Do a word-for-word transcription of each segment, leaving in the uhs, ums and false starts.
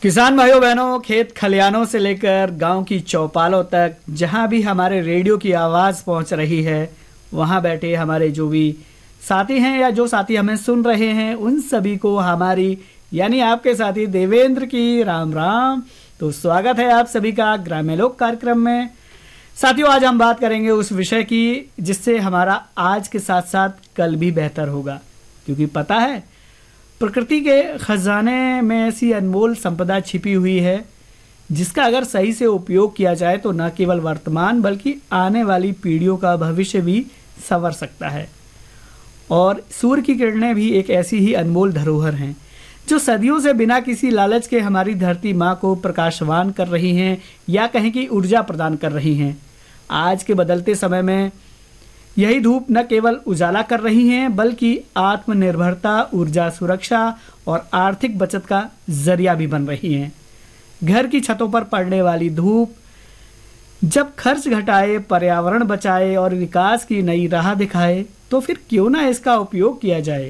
किसान भाइयों बहनों, खेत खलियानों से लेकर गांव की चौपालों तक जहां भी हमारे रेडियो की आवाज़ पहुंच रही है, वहां बैठे हमारे जो भी साथी हैं या जो साथी हमें सुन रहे हैं, उन सभी को हमारी यानी आपके साथी देवेंद्र की राम राम। तो स्वागत है आप सभी का ग्राम्य लोक कार्यक्रम में। साथियों, आज हम बात करेंगे उस विषय की जिससे हमारा आज के साथ साथ कल भी बेहतर होगा, क्योंकि पता है प्रकृति के खजाने में ऐसी अनमोल संपदा छिपी हुई है जिसका अगर सही से उपयोग किया जाए तो न केवल वर्तमान बल्कि आने वाली पीढ़ियों का भविष्य भी संवर सकता है। और सूर्य की किरणें भी एक ऐसी ही अनमोल धरोहर हैं जो सदियों से बिना किसी लालच के हमारी धरती माँ को प्रकाशवान कर रही हैं या कहें कि ऊर्जा प्रदान कर रही हैं। आज के बदलते समय में यही धूप न केवल उजाला कर रही हैं बल्कि आत्मनिर्भरता, ऊर्जा सुरक्षा और आर्थिक बचत का जरिया भी बन रही हैं। घर की छतों पर पड़ने वाली धूप जब खर्च घटाए, पर्यावरण बचाए और विकास की नई राह दिखाए, तो फिर क्यों ना इसका उपयोग किया जाए।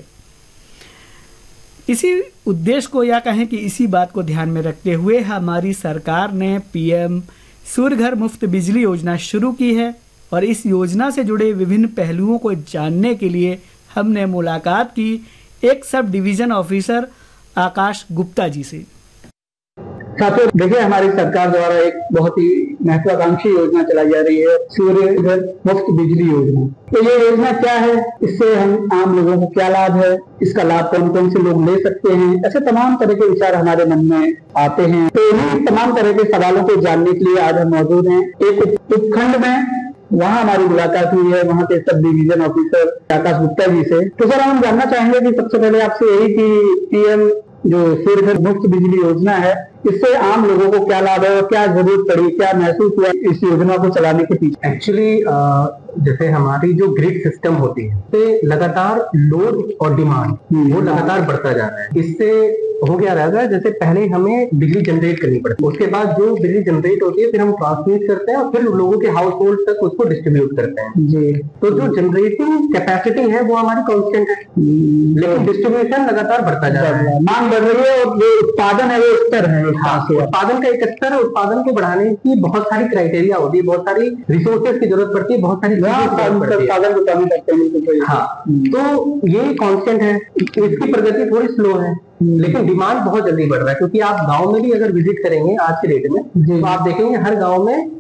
इसी उद्देश्य को या कहें कि इसी बात को ध्यान में रखते हुए हमारी सरकार ने पीएम सूर्य घर मुफ्त बिजली योजना शुरू की है और इस योजना से जुड़े विभिन्न पहलुओं को जानने के लिए हमने मुलाकात की एक सब डिवीजन ऑफिसर आकाश गुप्ता जी से। साथियों, देखिए, हमारी सरकार द्वारा एक बहुत ही महत्वाकांक्षी योजना चलाई जा रही है, सूर्य घर मुफ्त बिजली योजना। तो ये योजना क्या है, इससे हम आम लोगों को क्या लाभ है, इसका लाभ कौन कौन से लोग ले सकते हैं, ऐसे तमाम तरह के विचार हमारे मन में आते हैं। तो इन्हीं तमाम तरह के सवालों को जानने के लिए आज हम मौजूद हैं एक उपखंड में। वहाँ हमारी मुलाकात हुई है वहाँ के सब डिवीजन ऑफिसर आकाश गुप्ता जी से। तो सर, हम जानना चाहेंगे कि सबसे पहले आपसे यही कि पीएम जो सूर्य घर मुफ्त बिजली योजना है, इससे आम लोगों को क्या लाभ है और क्या जरूरत पड़ी, क्या महसूस हुआ इस योजना को चलाने के पीछे? एक्चुअली जैसे हमारी जो ग्रिड सिस्टम होती है, इससे लगातार लोड और डिमांड वो लगातार बढ़ता जा रहा है। इससे हो गया रहेगा, जैसे पहले हमें बिजली जनरेट करनी पड़ती है, उसके बाद जो बिजली जनरेट होती है फिर हम ट्रांसमिट करते हैं और फिर लोगों के हाउस होल्ड तक उसको डिस्ट्रीब्यूट करते हैं जी। तो जो जनरेटिंग कैपेसिटी है वो हमारी कांस्टेंट है, लेकिन डिस्ट्रीब्यूशन लगातार बढ़ता जा रहा है, मांग बढ़ रही है और जो उत्पादन है वो स्तर है। हाँ, उत्पादन का एक स्तर है। उत्पादन को बढ़ाने की बहुत सारी क्राइटेरिया होती है, बहुत सारी रिसोर्सेज की जरूरत पड़ती है, बहुत सारी उत्पादन को कमी करते हैं। हाँ, तो ये कांस्टेंट है, इसकी प्रगति थोड़ी स्लो है, लेकिन डिमांड बहुत जल्दी बढ़ रहा है। क्योंकि आप गांव में भी अगर विजिट करेंगे आज के डेट में, तो आप देखेंगे हर गांव में